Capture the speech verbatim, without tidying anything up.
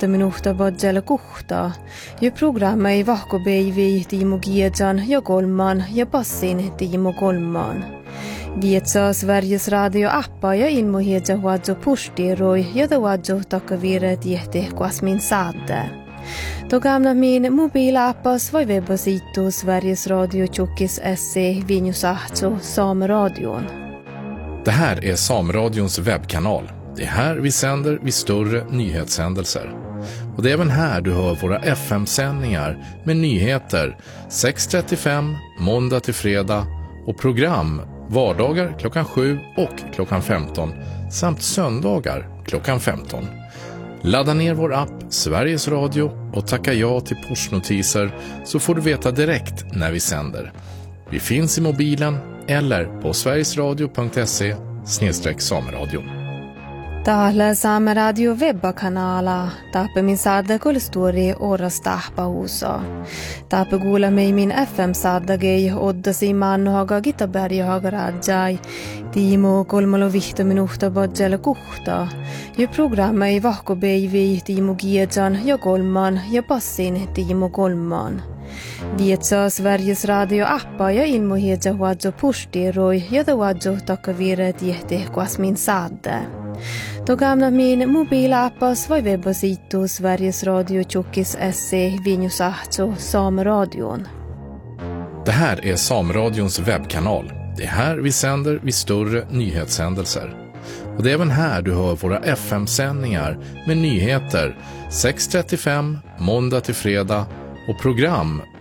vihta minuuta bodjalla kuhta. Ja programma ei vahkobeivi Timo Giedjan ja Golman ja passin Timo Golman. Vietsa Sveriges radio-appa ja ilmohiedja huadjo pustiroi ja da huadjo takavire tiehti kuasmin saadde. Då gamla min mobilappas var webbasitu Sveriges Radio Tjockis S C Vinjusahto Sameradion. Det här är Sameradions webbkanal. Det är här vi sänder vid större nyhetshändelser. Och det är även här du hör våra F M-sändningar med nyheter sex trettiofem måndag till fredag och program vardagar klockan sju och klockan femton samt söndagar klockan femton. Ladda ner vår app Sveriges Radio och tacka ja till pushnotiser så får du veta direkt när vi sänder. Vi finns i mobilen eller på sverigesradio punkt se snedstreck sameradion. Täällä Saameradio webbakanala. Taappe min saada kulstori oras tahpahuusa. Taappe kuulla mei min F M-saadagei oddasi mannohaga Gitaberjahaga rajai. Timo kolmalo vihta minuuta bodjalla kuhta. Ja programma ei vahkobeivi Timo Giedjan ja Golman ja passin Timo Golman. Vietsa Sveriges radio-appa ja ilmohiedja huadjo pustiroi ja da huadjo takavire tiehti kuasmin saadde. Då gamla min mobilappas var webbasitu Sveriges Radio Tjockis S C Vinjusahto Sameradion. Det här är Sameradions webbkanal. Det är här vi sänder vid större nyhetshändelser. Och det är även här du hör våra F M-sändningar med nyheter sex trettiofem måndag till fredag och program